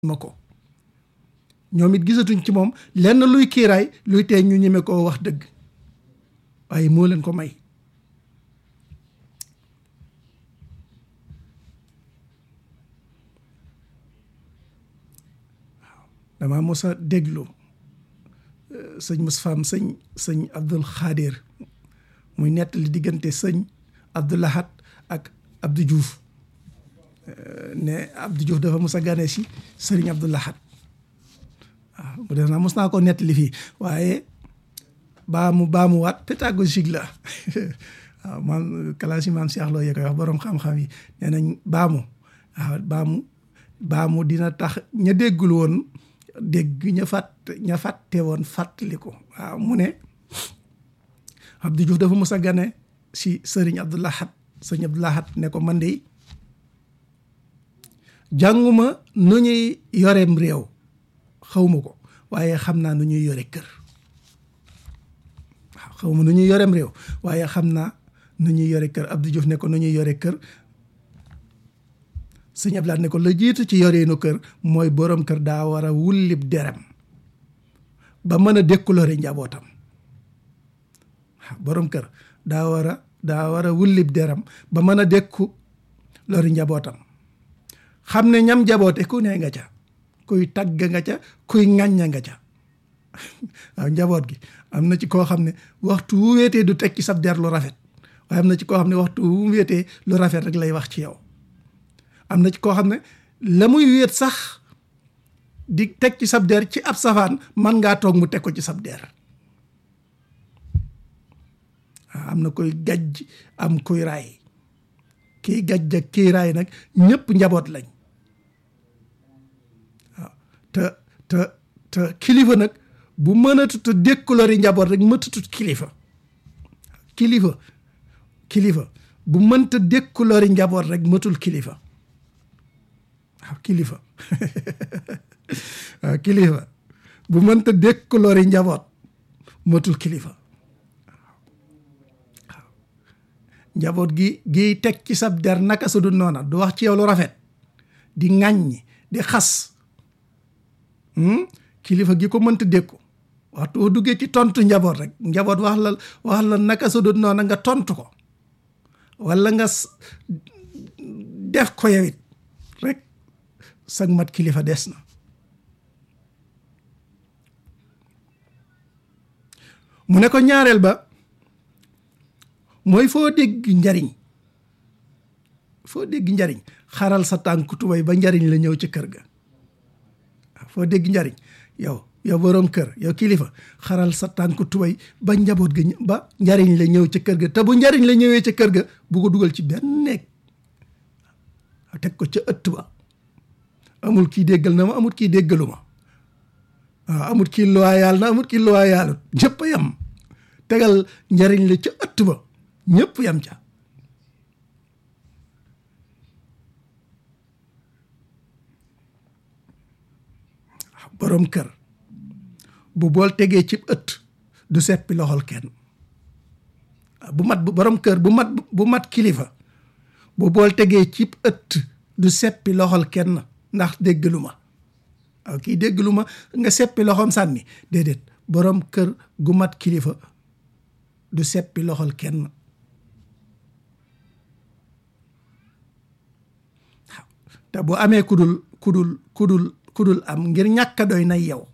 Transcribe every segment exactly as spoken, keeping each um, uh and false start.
ma ko ñoom it gisatuñ ci moom lenn luy kiiraay luy tee ñu ñeme koo wax dëgg waaye moo leen ko may waaw dama mos a déglu sëñ Moustapha sëñ sëñ Abdul Xaadir muy nettali diggante sëñ Abdou Lahad ak Abdou Diouf ne Abdou Diouf dafa mos a gane si sëriñ Abdou Lahad waaw bu def naa mos naa ko nettali fii waaye baamu baamuwaat pédagogique la waaw maam classe yi maam Cheikh Lo yee koy wax borom xam-xam yi nee nañ baamu waaw baamu baamu dina tax ña déggul woon dégg ña fàtt ña fàtte woon fàttali ko waaw mu ne Abdou Diouf dafa mos a gane si sëriñ Abdou Lahad sëriñ Abdou Lahad ne ko man de jànguma nu ñuy yoreem réew xawma ko waaye xam naa nu ñuy yore kër waaw xawma nu ñuy yoreem réew waaye xam naa nu ñuy yore kër Abdou Diouf ne ko nu ñuy yore kër sëñ Abdou Lahad ne ko la jiitu ci yoreenu kër mooy borom kër daa war a wullib derem ba mën a dékkulore njabootam waaw borom kër daa war a daa war a wullib derem ba mën a dékku lori njabootam xam ne ñam njaboote ku ne nga ca kuy tagg nga ca kuy ŋàñña nga ca waaw njaboot gi am na ci koo xam ne waxtu wu wéetee du teg ci sab der lu rafet waaye am na ci koo xam ne waxtu wu wéetee lu rafet rek lay wax ci yow am na ci koo xam ne la muy wéet sax di teg ci sab der ci ab safaan man ngaa toog mu teg ko ci sab der waaw am na koy gajj am kuy raay kii gajj ak kii raay nag ñëpp njaboot lañ waaw te te te kilifa nag bu mënatut a dékkulori njaboot rek mëtatut kilifa kilifa kilifa bu mënta dékkulori njaboot rek mëtul kilifa waaw kilifa waaw kilifa bu mënta dékkulori njaboot mëtul kilifa waaw njaboot gi giy teg ci sab der naka su dul noona du wax ci yow lu rafet di ŋàññi di xas kilifa gi ko mënta dékku waxtu boo duggee ci tontu njaboot rek njaboot wax la wax la naka su dul noona nga tontu ko walla nga def ko yowit rek sag mat kilifa des na mu ne ko ñaareel ba mooy foo dégg njariñ foo dégg njariñ xaral sa tànku tubay ba njariñ la ñëw ci kër ga foo dégg njariñ yow yow boroom kër yow kilifa xaral sa tànku tubay ba njaboot ga ba njariñ la ñëw ci kër ga te bu njariñ la ñëwee ci kër ga bu ko dugal ci benn néeg teg ko ca ëtt ba amul kii déggal na ma amul kii déggalu ma waaw amul kii loyaal na amul kii loyaalut ñëpp a yam tegal njariñ la ca ëtt ba ñëpp yam ca borom kër bu bool tegee ci ëtt du seppi loxol kenn bu mat bu borom kër bu mat bu mat kilifa bu bool tegee ci ëtt du seppi loxol kenn ndax déggalu ma waaw kii déggalu ma nga seppi loxoom sànni déedéet borom kër gu mat kilifa du seppi loxol kenn waaw te bu amee kudul kudul kudul kudul am ngir ñàkk a doy nay yow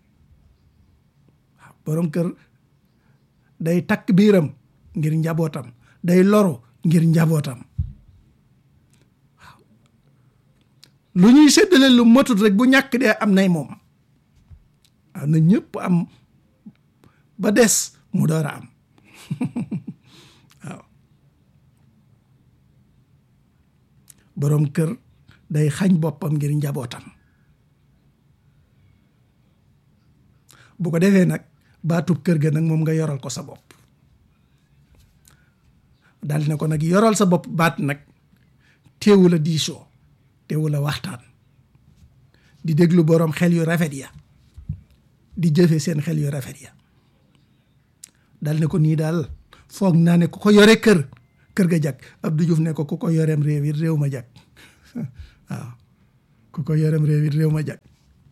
waaw borom kër day takk biiram ngir njabootam day loru ngir njabootam waaw lu ñuy séddale lu matut rek bu ñàkk dee am nay moom waaw na ñëpp am ba des mu door a am waaw borom kër day xañ boppam ngir njabootam bu ko defee nag baatub kër ga nag moom nga yoral ko sa bopp daal na ko nag yoral sa bopp baat nag teewul a diisoo teewul a waxtaan di déglu boroom xel yu rafet ya di jëfe seen xel yu rafet ya daal ne ko nii daal foog naa ne ku ko yore kër kër ga jag Abdou Diouf ne ko ku ko yoreem réew yi réew ma jag waaw ku ko yërëm réew it réew ma jag.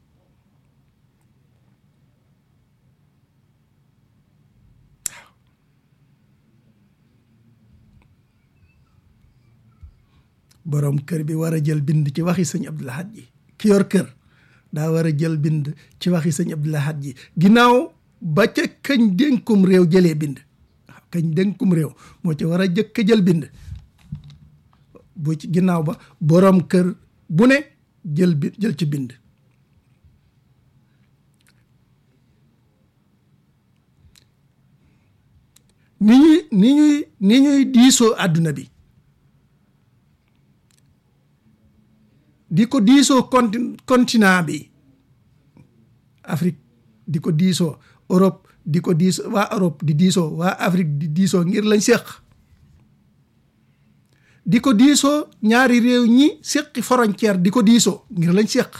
borom kër bi war a jël bind ci waxi sëñ Abdou Lahad ji ki yor kër daa war a jël bind ci waxi sëñ Abdou Lahad ji ginnaaw ba ca kañ dénkum réew jëlee bind waaw kañ dénkum réew moo ci war a jëkk jël bind bu ci ginnaaw ba borom kër bu ne jël bi jël ci bind. ni ñuy ni ñuy ni ñuy diisoo àdduna bi di ko diisoo conti continent bi Afrique di ko diisoo Europe di ko diisoo waa Europe di diisoo waa Afrique di diisoo ngir lañ séq di ko diisoo ñaari réew ñi séqi frontière di ko diisoo ngir lañ séq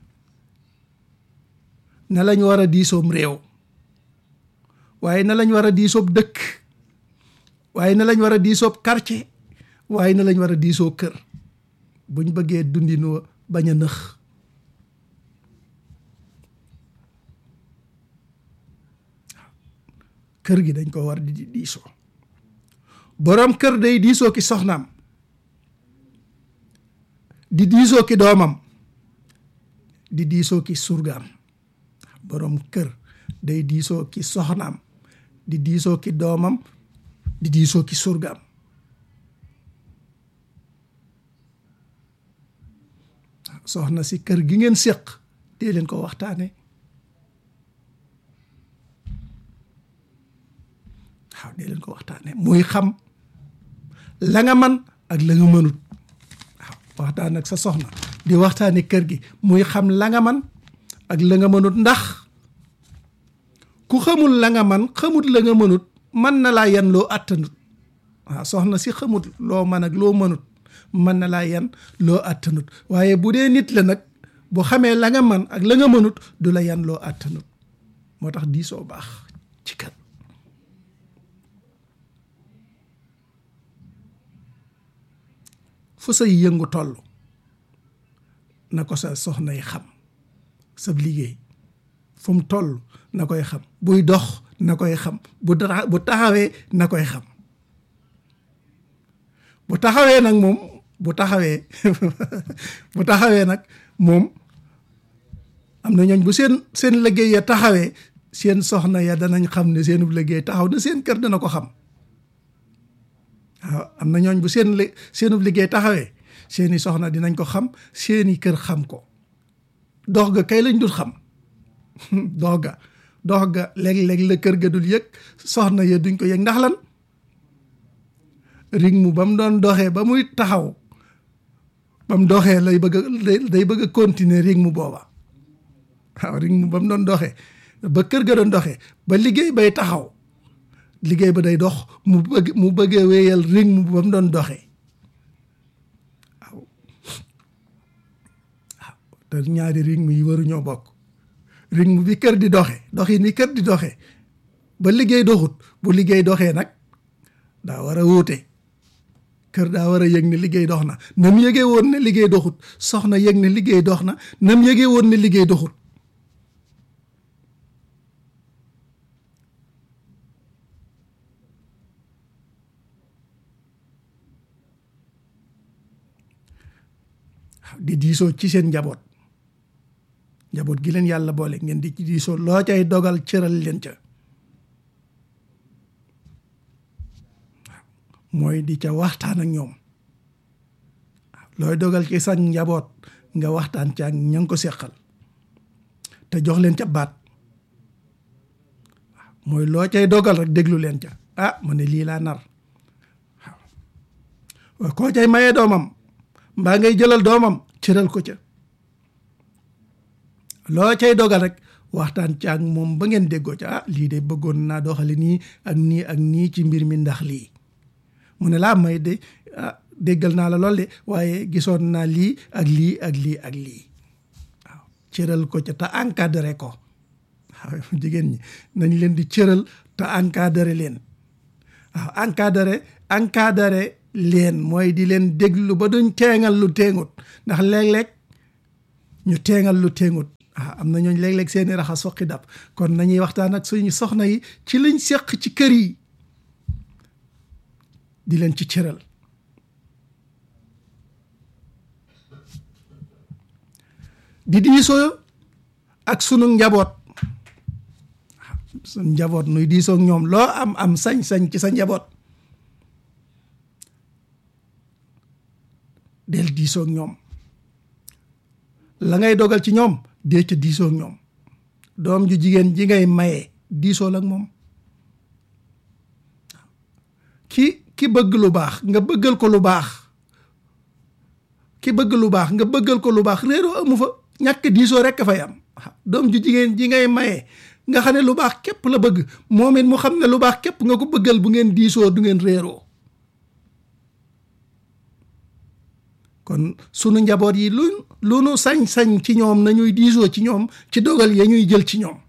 na lañ war a diisoom réew waaye na lañ war a diisoob dëkk waaye na lañ war a diisoob quartier waaye na lañ war a diisoo kër buñ bëggee dundinoo bañ a nëx. kër gi dañ ko war di diisoo boroom kër day diisoo ki soxnaam di diisoo ki doomam di diisoo ki surgaam boroom kër day diisoo ki soxnaam di diisoo ki doomam di diisoo ki surgaam. soxna si kër gi ngeen séq dee leen ko waxtaane waaw dee leen ko waxtaane muy xam la nga man ak la nga mënut waaw waxtaan ak sa soxna di waxtaane kër gi muy xam la nga man ak la nga mënut ndax ku xamul la nga man xamut la nga mënut mën na laa yan loo attanut waaw soxna si xamut loo man ak loo mënut mën na laa yan loo attanut waaye bu dee nit la nag bu xamee la nga man ak la nga mënut du la yan loo attanut moo tax diisoo baax ci kër. fu say yëngu toll na ko sa soxnay xam sab liggéey fu mu toll na koy xam buy dox na koy xam bu dara bu taxawee na koy xam bu taxawee nag moom bu taxawee bu taxawee nag moom am na ñooñ bu seen seen liggéey ya taxawee seen soxna ya danañ xam ne seenub liggéey taxaw na seen kër dana ko xam waaw am na ñooñ bu seen seenub liggéey taxawee seeni soxna dinañ ko xam seeni kër xam ko dox ga kay lañ dul xam dox ga dox ga léeg-léeg la kër ga dul yëg soxna ya duñ ko yëg ndax lan ring mu ba mu doon doxee ba muy taxaw ba mu doxee lay bëgg a day bëgg a continuer ring mu booba waaw ring mu ba mu doon doxee ba kër ga doon doxee ba liggéey bay taxaw liggéey ba day dox mu bëgg mu bëggee wéyal ring mu ba mu doon doxee waaw waaw te ñaari ring mu yi waruñoo bokk ring mu bi kër di doxee doxi ni kër di doxee ba liggéey doxut bu liggéey doxee nag daa war a wuute kër daa war a yëg ne liggéey dox na nam yëgee woon ne liggéey doxut soxna yëg ne liggéey dox na nam yëgee woon ne liggéey doxut di diisoo ci seen njaboot njaboot gi leen yàlla boole ngeen di ci diisoo loo cay dogal cëral leen ca mooy di ca waxtaan ak ñoom looy dogal ci sa njaboot nga waxtaan ca ak ña nga ko seqal te jox leen ca baat mooy loo cay dogal rek déglu leen ca ah ma ne lii laa nar waaw koo cay mayee doomam mbaa ngay jëlal doomam cëral ko ca loo cay dogal rek waxtaan ca ak moom ba ngeen déggoo ca ah lii de bëggoon naa doxale nii ak nii ak nii ci mbir mi ndax lii mu ne laa may de ah déggal naa la lool de waaye gisoon naa lii ak lii ak lii ak lii waaw cëral ko ca te encadré ko waaw jigéen ñi nañ leen di cëral te encadré leen waaw encadré encadré leen mooy di leen déglu ba duñ teengal lu teengut ndax léeg-léeg ñu teengal lu teengut ah am na ñooñ léeg-léeg seeni raxas soqi dab kon nañuy waxtaan ak suñu soxna yi ci liñ seq ci kër yi di leen ci cëral di diisoo ak sunu njaboot sunu njaboot nuy diisoo ak ñoom loo am am sañ-sañ ci sa njaboot del diisoo ak ñoom la ngay dogal ci ñoom dee ca diisoo ak ñoom doom ju jigéen ji ngay maye diisoo ak moom ki ki bëgg lu baax nga bëggal ko lu baax ki bëgg lu baax nga bëggal ko lu baax réeroo amu fa ñàkk diisoo rekk fay am doom ju jigéen ji ngay maye nga xam ne lu baax képp la bëgg moom it mu xam ne lu baax képp nga ko bëggal bu ngeen diisoo du ngeen réeroo kon sunu njaboot yi lu lu nu sañ-sañ ci ñoom nañuy diisoo ci ñoom ci dogal ya ñuy jël ci ñoom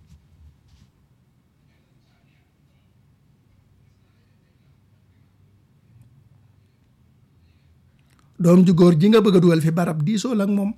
doom ju góor ji nga bëgg a dugal fi barab diisoo la ak moom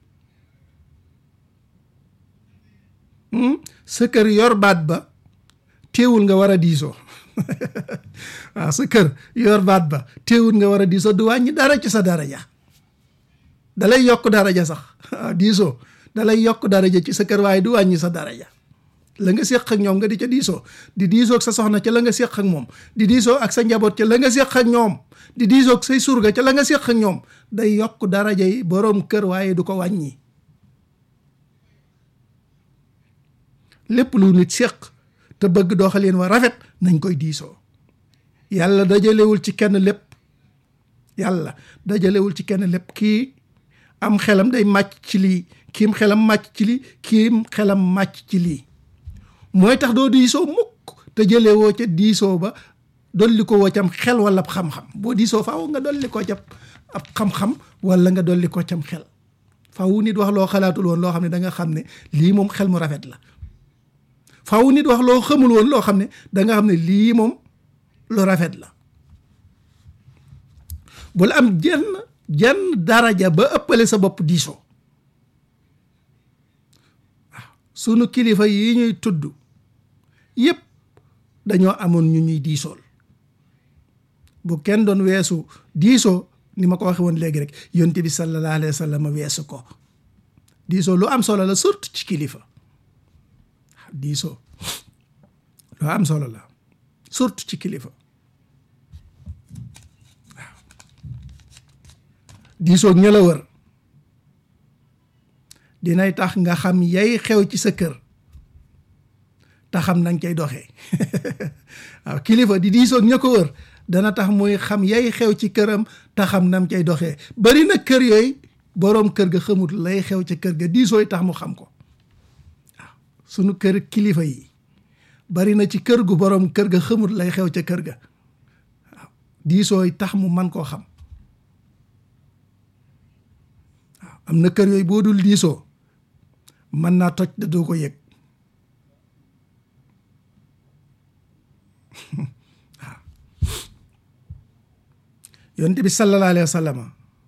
sa kër yor baat ba teewul nga war a diisoo waaw sa kër yor baat ba teewul nga war a diisoo du wàññi dara ci sa daraja dalay yokk daraja sax diisoo dalay yokk daraja ci sa kër waaye du wàññi sa daraja la nga séq ak ñoom nga di ca diisoo di diisoo ak sa soxna ca la nga séq ak moom di diisoo ak sa njaboot ca la nga séq ak ñoom di diisoo ak say surga ca la nga séq ak ñoom day yokk daraja yi boroom kër waaye du ko wàññi lépp lu nit séq te bëgg doxalin wa rafet nañ koy diisoo yàlla dajalewul ci kenn lépp yàlla dajalewul ci kenn lépp kii am xelam day màcc ci lii kiim xelam màcc ci lii kiim xelam màcc ci lii mooy tax doo diisoo mukk te jëlee woo ca diisoo ba dolli ko woo cam xel wala ab xam-xam boo diisoo faaw nga dolli ko ca ab xam-xam wala nga dolli ko cam xel faaw nit wax loo xalaatul woon loo xam ne da nga xam ne lii moom xel mu rafet la faaw nit wax loo xamul woon loo xam ne da nga xam ne lii moom lu rafet la bul am jenn jenn daraja ba ëppale sa bopp diisoo waaw sunu kilifa yi ñuy tudd yépp dañoo amoon ñu ñuy diisool bu kenn doon weesu diisoo ni ma ko waxe woon léegi rek yonent bi sallallahu alayhi wa sallam weesu ko diisoo lu am solo la surtout ci kilifa diisoo lu am solo la surtout ci kilifa waaw diisoo ña la wër dinay tax nga xam yay xew ci sa kër te xam nañ koy doxee waaw kilifa di diisoo ña ko wër dana tax muy xam yay xew ci këram te xam nam cay doxee bari na kër yooyu boroom kër ga xamut lay xew ci kër ga diisooy tax mu xam ko waaw sunu kër kilifa yi bari na ci kër gu boroom kër ga xamut lay xew ca kër ga waaw diisooy tax mu man koo xam waaw am na kër yooyu boo dul diisoo mën naa toj da doo ko yëg waaw yonent bi sallallahu alayhi wa sallam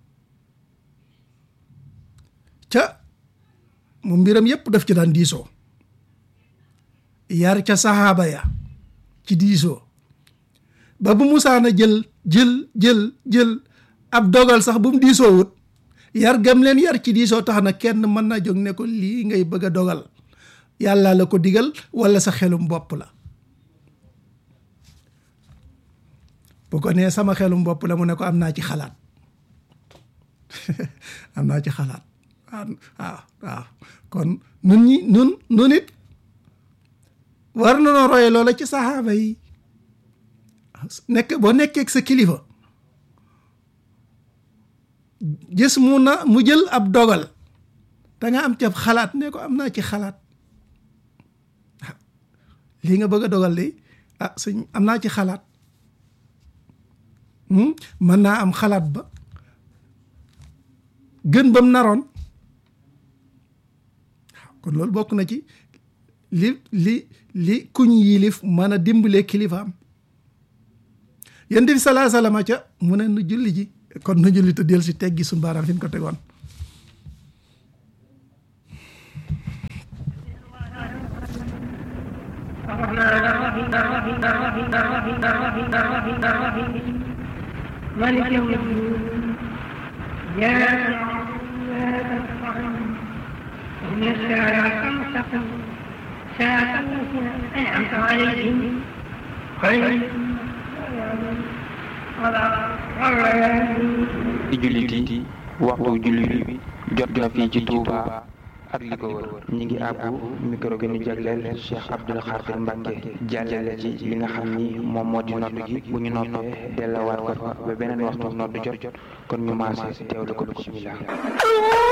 ca mu mbiram yépp daf ci daan diisoo yar ca saxaaba ya ci diisoo ba bu musaana jël jël jël jël ab dogal sax bu mu diisoo wut yar gam leen yar ci diisoo tax na kenn mën naa jóg ne ko lii ngay bëgg a dogal yàlla la ko digal wala sa xelum bopp la bu ko nee sama xelum bopp la mu ne ko am naa ci xalaat am naa ci xalaat waaw waaw kon nun ñi nun nun it war na noo roye loola ci saxaaba yi nekk boo nekkee ak sa kilifa gis mu na mu jël ab dogal da nga am ca xalaat ne ko am naa ci xalaat lii nga bëgg a dogal de ah sëñ am naa ci xalaat mën naa am xalaat ba gën bam naroon kon loolu bokk na ci li li li kuñ yilif mën a dimbalee kilifaam yonent bi sallallahu alayhi wa sallam ca mu ne nu julli ji kon nu julli te del si teggi suñu baaraam fi ñu ko tegoon مالك يوم الدين إياك إن الصراط المستقيم صراط الذين أنعمت عليهم غير di jullit yi waxtu jullit bi jot na fii ci Touba ak li ko wër ñi ngi àbbu micro bi ñu jagleel Cheikh Abdoul Khadir Mbacke jàllale ci li nga xam ni moom moo di noddu gi bu ñu noppee delluwaat ko fa ba beneen waxtu noddu jot kon ñu maase teewlu ko bismillah